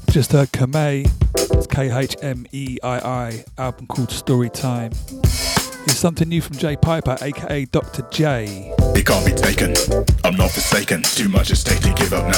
Just heard Khmeii, it's Khmeii, album called Story Time. Here's something new from Jay Piper, aka Dr. J. It can't be taken, I'm not forsaken. Too much at stake to give up now.